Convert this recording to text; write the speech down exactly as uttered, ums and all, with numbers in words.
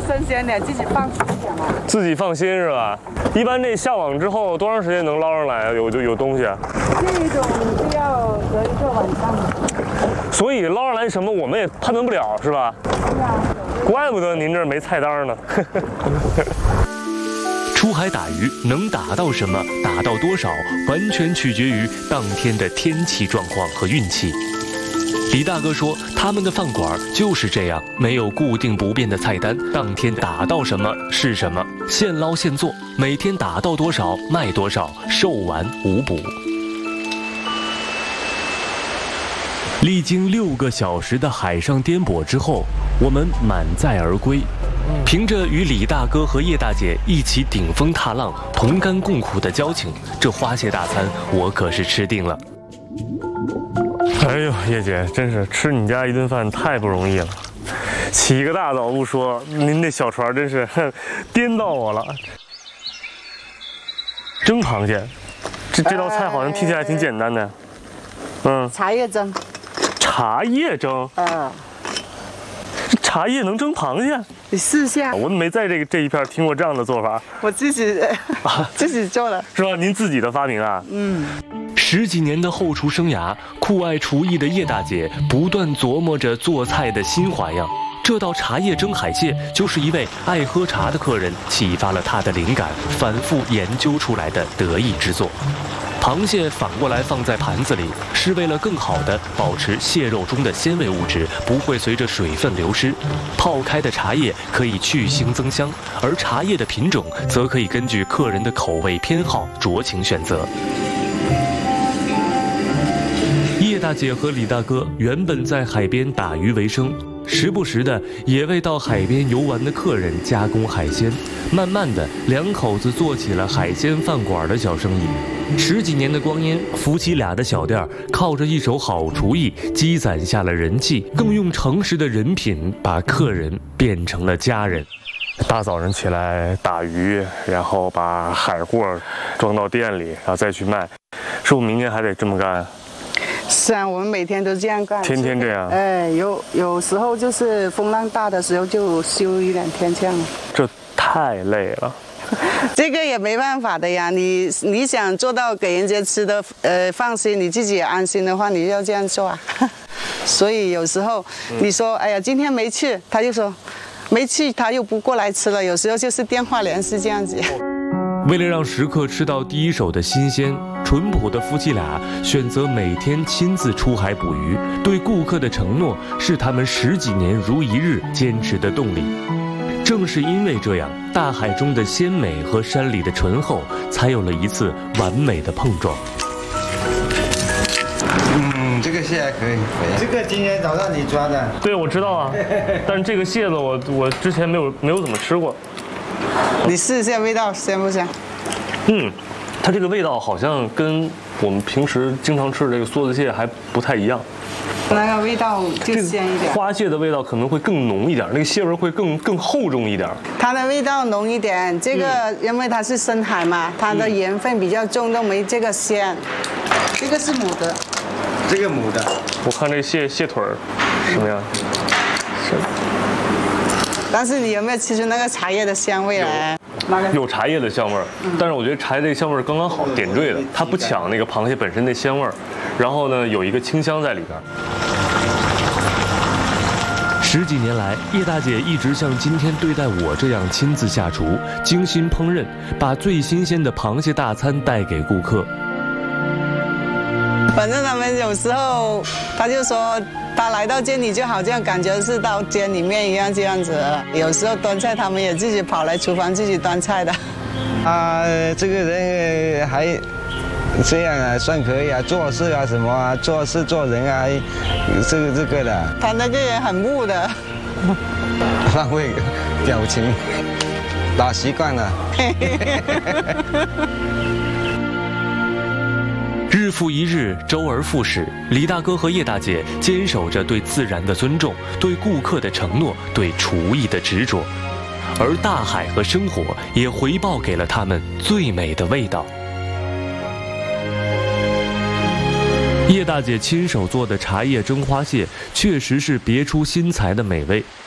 新鲜点，自己放心点嘛。 自己放心是吧？一般这下网之后多长时间能捞上来啊？有有东西啊？ 这种就要隔一个晚上。 所以捞上来什么我们也判断不了是吧？ 是啊。 怪不得您这儿没菜单呢。 出海打鱼能打到什么，打到多少，完全取决于当天的天气状况和运气。李大哥说，他们的饭馆就是这样，没有固定不变的菜单，当天打到什么是什么，现捞现做，每天打到多少卖多少，售完无补。历经六个小时的海上颠簸之后，我们满载而归。凭着与李大哥和叶大姐一起顶风踏浪、同甘共苦的交情，这花蟹大餐我可是吃定了。 哎呦，叶姐，真是吃你家一顿饭太不容易了。起个大早不说，您这小船真是颠到我了。蒸螃蟹，这这道菜好像听起来挺简单的。嗯， 茶叶蒸。 茶叶蒸？ 啊。 茶叶能蒸螃蟹？ 你试下。 我没在这个这一片听过这样的做法。 我自己自己做的， 是吧？您自己的发明啊？ 嗯。 十几年的后厨生涯，酷爱厨艺的叶大姐不断琢磨着做菜的新花样。这道茶叶蒸海蟹，就是一位爱喝茶的客人启发了她的灵感，反复研究出来的得意之作。螃蟹反过来放在盘子里，是为了更好地保持蟹肉中的鲜味物质不会随着水分流失。泡开的茶叶可以去腥增香，而茶叶的品种则可以根据客人的口味偏好酌情选择。叶大姐和李大哥原本在海边打鱼为生，时不时的也为到海边游玩的客人加工海鲜。慢慢的，两口子做起了海鲜饭馆的小生意。十几年的光阴，夫妻俩的小店靠着一手好厨艺积攒下了人气，更用诚实的人品把客人变成了家人。 大早上起来打鱼，然后把海货装到店里，然后再去卖。是不是明天还得这么干？ 是啊，我们每天都这样干， 天天这样。 哎，有有时候就是风浪大的时候就休一两天这样。 这太累了。 这个也没办法的呀，你你想做到给人家吃的呃放心，你自己也安心的话，你就要这样做啊。所以有时候你说，哎呀，今天没去，他就说没去，他又不过来吃了。有时候就是电话联系这样子。 为了让食客吃到第一手的新鲜，淳朴的夫妻俩选择每天亲自出海捕鱼，对顾客的承诺是他们十几年如一日坚持的动力。正是因为这样，大海中的鲜美和山里的醇厚，才有了一次完美的碰撞。 嗯，这个蟹还可以。这个今天早上你抓的？ 对，我知道啊。但是这个蟹子我我之前没有没有怎么吃过。 你试一下味道香不香？ 嗯，它这个味道好像跟我们平时经常吃的这个梭子蟹还不太一样。 那个味道就鲜一点， 花蟹的味道可能会更浓一点，那个蟹味会更更厚重一点。 它的味道浓一点，这个、嗯、因为它是深海嘛，它的盐分比较重，都没这个鲜。这个是母的， 这个母的。 我看这蟹蟹腿儿什么样？是。 但是你有没有吃出那个茶叶的香味来？ 有茶叶的香味儿，但是我觉得茶叶的香味儿刚刚好，点缀的，它不抢那个螃蟹本身的鲜味儿，然后呢有一个清香在里边。 十几年来，叶大姐一直像今天对待我这样亲自下厨，精心烹饪，把最新鲜的螃蟹大餐带给顾客。 反正他们有时候他就说，他来到店里就好像感觉是到店里面一样这样子。有时候端菜他们也自己跑来厨房自己端菜的。 啊，这个人还这样啊，算可以啊，做事啊什么啊，做事做人啊，这个这个的。 他那个人很木的， 他会表情，打习惯了。 日复一日，周而复始，李大哥和叶大姐坚守着对自然的尊重，对顾客的承诺，对厨艺的执着，而大海和生活也回报给了他们最美的味道。叶大姐亲手做的茶叶蒸花蟹，确实是别出心裁的美味。